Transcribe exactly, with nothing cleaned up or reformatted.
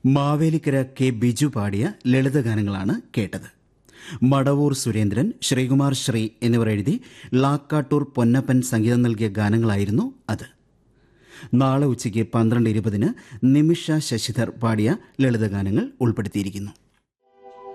Mavelikkara K Biju പാടിയ ലളിതഗാനങ്ങളാണ് കേട്ടത്. മടവൂർ സുരേന്ദ്രൻ, ശ്രീകുമാർ ശ്രീ എന്നിവർ എഴുതി ലാക്കാട്ടൂർ പൊന്നപ്പൻ സംഗീതം നൽകിയ ഗാനങ്ങളായിരുന്നു അത്. നാളെ ഉച്ചയ്ക്ക് പന്ത്രണ്ട് ഇരുപതിന് നിമിഷ ശശിധർ പാടിയ ലളിതഗാനങ്ങൾ ഉൾപ്പെടുത്തിയിരിക്കുന്നു.